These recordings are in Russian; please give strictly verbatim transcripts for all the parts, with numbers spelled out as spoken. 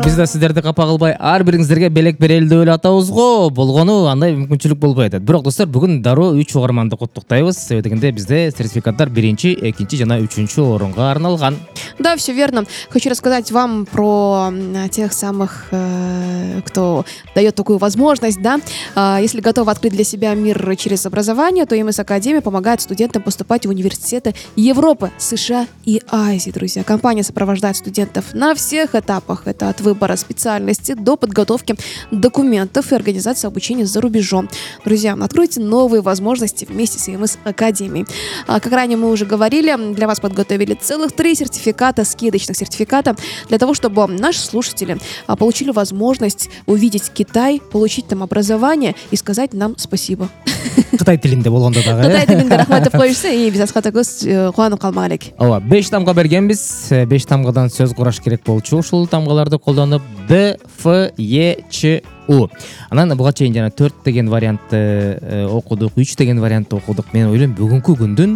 Биз да сиздерди капа кылбай ар бириңиздерге белек берели деп эле атабыз го. Болгону андай мүмкүнчүлүк болбой атат. Бирок достор, бүгүн дароо үч угарманды куттуктайбыз. Себеби дегенде бизде сертификаттар биринчи, экинчи жана үчүнчү орунга арналган. Да, все верно. Хочу рассказать вам про тех самых, э, кто дает такую возможность, да. Э, если готовы открыть для себя мир через образование, то эм эс Академия помогает студентам поступать в университеты Европы, США и Азии, друзья. Компания сопровождает студентов на всех этапах. Это от выбора специальности до подготовки документов и организации обучения за рубежом. Друзья, откройте новые возможности вместе с эм эс Академией. А, как ранее мы уже говорили, для вас подготовили целых три сертификата, скидочных сертификата, для того, чтобы наши слушатели а, получили возможность увидеть Китай, получить там образование и сказать нам спасибо. Кытай тилинде болгондо дагы. Кытай тилинде рахмат деп коюшса, и биз аскатагыз кубанып калмак элек. Ооба, беш тамга бергенбиз. беш тамгадан сөз кураш керек болчу. Ушул тамгаларды колдонуп Б, Ф, Е, Ч, У. Анан буга чейин жана төрт деген вариантты окудук, үч деген вариантты окудук. Мен ойлойм, бүгүнкү күндүн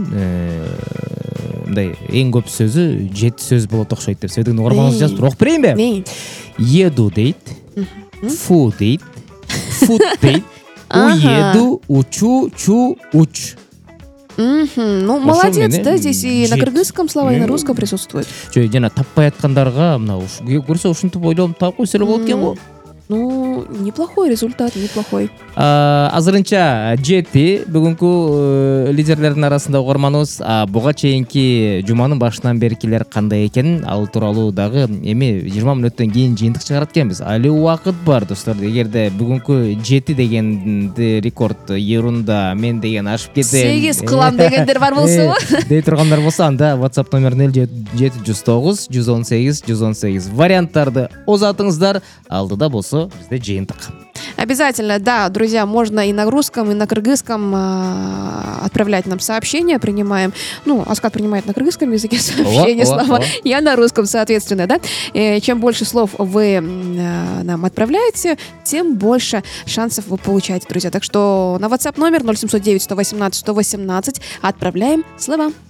мындай эң көп сөзү жети сөз болот окшойт деп. Себебин угарманыңыз жазып туруп окуп берейинби? Еду дейт, фу дейт, фут дейт, уеду, учу, чу, уч. Мхм. Ну, молодец, да, здесь и на кыргызском слова, и на русском присутствует. Жö, жана таппай аткандарга мына көрсө ушинтип ойлоп таап койсо эле болот экен го. Ну, неплохой результат, неплохой. Азырынча жети бүгүнкү лидерлердин арасында угарманыбыз. Буга чейинки жуманын башынан беркилер кандай экен, ал тууралуу дагы эми жыйырма мүнөттөн кийин жыйынтык чыгарат экенбиз. Али убакыт бар, достор. Эгерде бүгүнкү жети дегенди рекорд Ерунда, мен деген ашып кетем, сегиз кылам дегендер бар болсо, дей тургандар болсо, анда WhatsApp номер нөл жети жүз тогуз жүз он сегиз жүз он сегиз. Варианттарды узатыңыздар, алдыда болсо бизде жыйынтык. Обязательно, да, друзья, можно и на русском, и на кыргызском э, отправлять нам сообщения, принимаем, ну, Аскат принимает на кыргызском языке сообщения, о, слова, о, о. Я на русском, соответственно, да. И чем больше слов вы э, нам отправляете, тем больше шансов вы получаете, друзья. Так что на WhatsApp номер ноль семьсот девять сто восемнадцать сто восемнадцать отправляем слова.